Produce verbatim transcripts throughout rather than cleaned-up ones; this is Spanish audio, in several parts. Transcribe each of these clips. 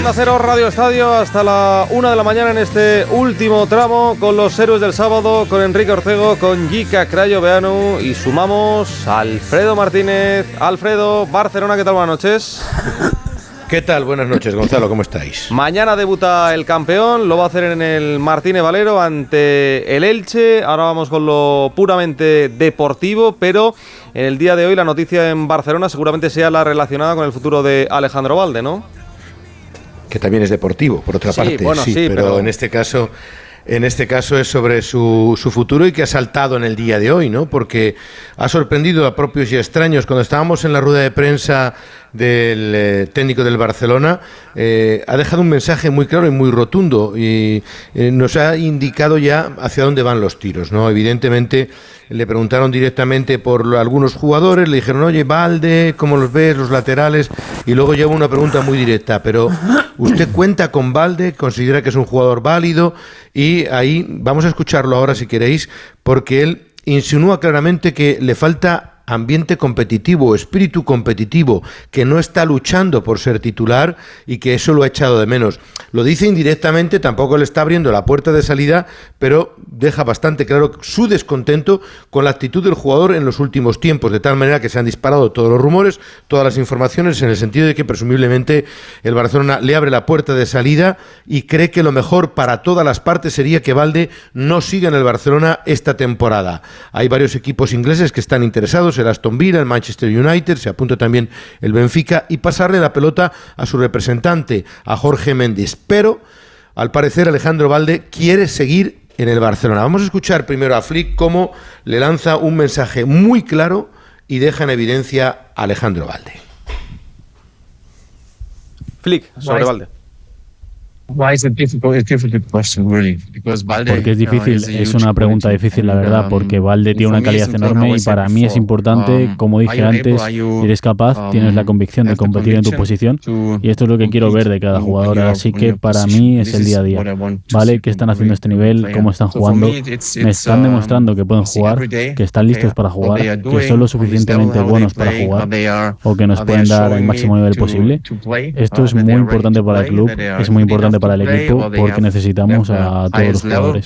Onda Cero Radio Estadio hasta la una de la mañana en este último tramo con los héroes del sábado, con Enrique Orcego, con Jica Crayoveanu y sumamos a Alfredo Martínez. Alfredo, Barcelona, ¿qué tal? Buenas noches. ¿Qué tal? Buenas noches, Gonzalo, ¿cómo estáis? Mañana debuta el campeón, lo va a hacer en el Martínez Valero ante el Elche. Ahora vamos con lo puramente deportivo, pero en el día de hoy la noticia en Barcelona seguramente sea la relacionada con el futuro de Alejandro Balde, ¿no? Que también es deportivo, por otra sí, parte, bueno, sí, sí, pero, pero en este caso... En este caso es sobre su, su futuro y que ha saltado en el día de hoy, ¿no? Porque ha sorprendido a propios y extraños. Cuando estábamos en la rueda de prensa del eh, técnico del Barcelona, eh, ha dejado un mensaje muy claro y muy rotundo y eh, nos ha indicado ya hacia dónde van los tiros, ¿no? Evidentemente le preguntaron directamente por algunos jugadores, le dijeron, oye, Balde, ¿cómo los ves, los laterales? Y luego lleva una pregunta muy directa, pero ¿usted cuenta con Balde? ¿Considera que es un jugador válido? Y ahí vamos a escucharlo ahora si queréis, porque él insinúa claramente que le falta ambiente competitivo, espíritu competitivo, que no está luchando por ser titular y que eso lo ha echado de menos. Lo dice indirectamente, tampoco le está abriendo la puerta de salida, pero deja bastante claro su descontento con la actitud del jugador en los últimos tiempos, de tal manera que se han disparado todos los rumores, todas las informaciones, en el sentido de que presumiblemente el Barcelona le abre la puerta de salida y cree que lo mejor para todas las partes sería que Balde no siga en el Barcelona esta temporada. Hay varios equipos ingleses que están interesados, el Aston Villa, el Manchester United, se apunta también el Benfica, y pasarle la pelota a su representante, a Jorge Méndez. Pero, al parecer, Alejandro Balde quiere seguir en el Barcelona. Vamos a escuchar primero a Flick cómo le lanza un mensaje muy claro y deja en evidencia a Alejandro Balde. Flick, sobre Balde. Why is it difficult? It's a difficult question, really, because Balde, porque es difícil, es una pregunta difícil, la verdad, porque Balde tiene una calidad enorme y para mí es importante, como dije antes, eres capaz, tienes la convicción de competir en tu posición y esto es lo que quiero ver de cada jugador, así que para mí es el día a día. Vale, que están haciendo este nivel, cómo están jugando, me están demostrando que pueden jugar, que están listos para jugar, que son lo suficientemente buenos para jugar o que nos pueden dar el máximo nivel posible. Esto es muy importante para el club, es muy importante para el equipo porque necesitamos a todos los jugadores.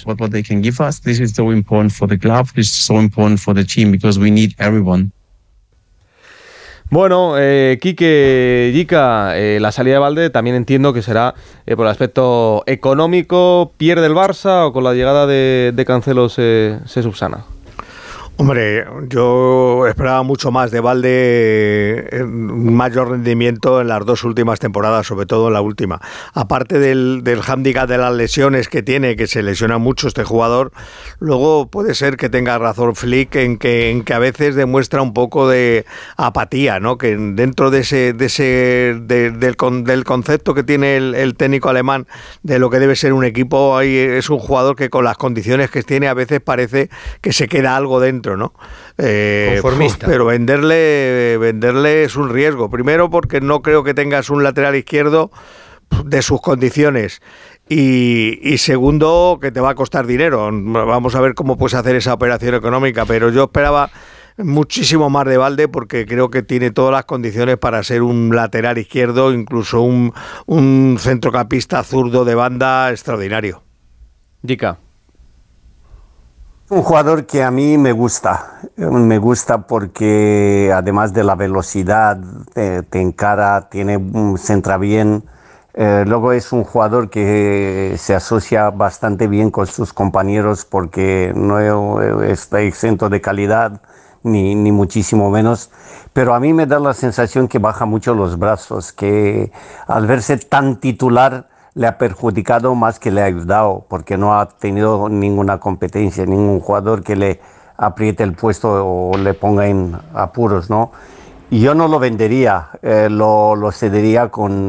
Bueno, eh, Quique, Jica, eh, la salida de Balde también entiendo que será eh, por el aspecto económico. ¿Pierde el Barça o con la llegada de, de Cancelo se, se subsana? Hombre, yo esperaba mucho más de Balde, un mayor rendimiento en las dos últimas temporadas, sobre todo en la última. Aparte del, del hándicap de las lesiones que tiene, que se lesiona mucho este jugador, luego puede ser que tenga razón Flick en que, en que a veces demuestra un poco de apatía, ¿no? Que dentro de ese, de ese de, del, del concepto que tiene el, el técnico alemán de lo que debe ser un equipo, ahí es un jugador que con las condiciones que tiene a veces parece que se queda algo dentro, ¿no? Eh, Conformista. Pero venderle, venderle es un riesgo. Primero porque no creo que tengas un lateral izquierdo de sus condiciones. Y, y segundo, que te va a costar dinero. Vamos a ver cómo puedes hacer esa operación económica. Pero yo esperaba muchísimo más de Balde porque creo que tiene todas las condiciones para ser un lateral izquierdo, incluso un, un centrocampista zurdo de banda extraordinario. Jica. Un jugador que a mí me gusta, me gusta porque además de la velocidad, te, te encara, tiene, centra bien. Eh, luego es un jugador que se asocia bastante bien con sus compañeros porque no está exento de calidad, ni, ni muchísimo menos. Pero a mí me da la sensación que baja mucho los brazos, que al verse tan titular le ha perjudicado más que le ha ayudado, porque no ha tenido ninguna competencia, ningún jugador que le apriete el puesto o le ponga en apuros, ¿no? Y yo no lo vendería, eh, lo, lo cedería con